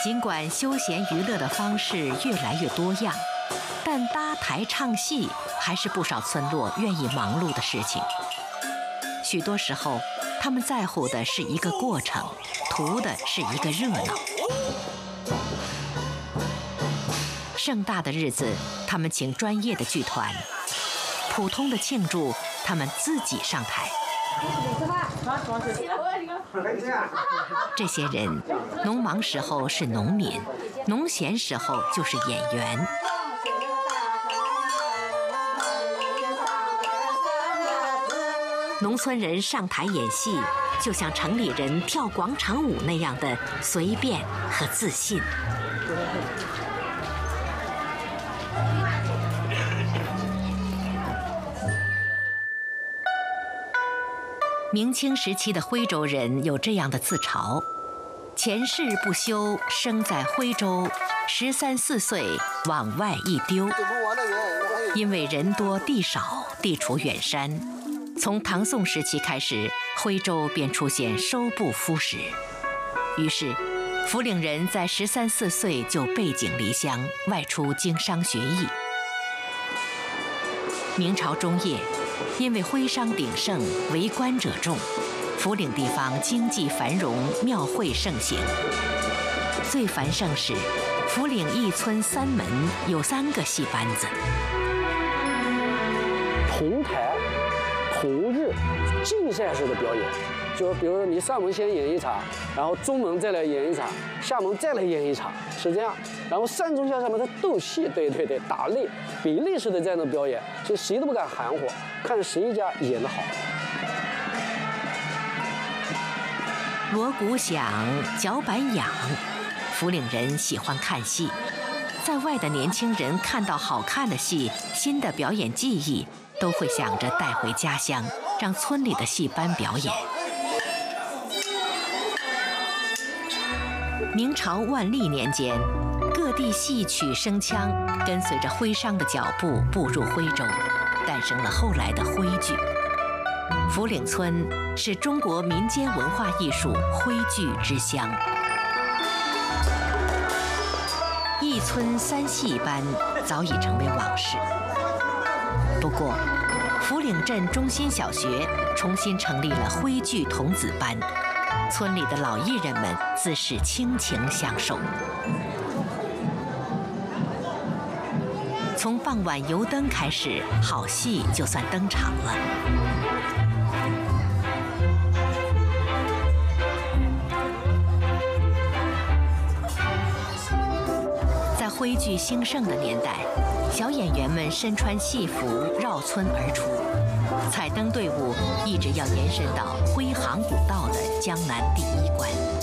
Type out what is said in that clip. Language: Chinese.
尽管休闲娱乐的方式越来越多样，但搭台唱戏还是不少村落愿意忙碌的事情。许多时候，他们在乎的是一个过程，图的是一个热闹。盛大的日子，他们请专业的剧团；普通的庆祝，他们自己上台。这些人，农忙时候是农民，农闲时候就是演员。农村人上台演戏，就像城里人跳广场舞那样的随便和自信。明清时期的徽州人有这样的自嘲：前世不修，生在徽州，13、14岁往外一丢。因为人多地少，地处远山，从唐宋时期开始，徽州便出现收布敷食。于是，福岭人在13、14岁就背井离乡，外出经商学艺。明朝中叶，因为徽商鼎盛，为官者众，福岭地方经济繁荣，庙会盛行。最繁盛时，福岭一村3门有3个戏班子。 同台、同日竞赛式的表演，就比如说你上门先演一场，然后中门再来演一场，下门再来演一场，是这样。然后上中下上门的斗戏，对，打擂，比例式的这样的表演，就谁都不敢含糊，看谁一家演得好。 锣鼓响，脚板痒，福岭人喜欢看戏。在外的年轻人看到好看的戏、新的表演技艺，都会想着带回家乡，让村里的戏班表演。明朝万历年间，各地戏曲声腔跟随着徽商的脚步步入徽州，诞生了后来的徽剧。福岭村是中国民间文化艺术徽剧之乡。一村3戏班早已成为往事。不过，福岭镇中心小学重新成立了徽剧童子班，村里的老艺人们自是倾情享受。从傍晚油灯开始，好戏就算登场了。在徽剧兴盛的年代，小演员们身穿戏服绕村而出，彩灯队伍一直要延伸到徽杭古道的江南第1关。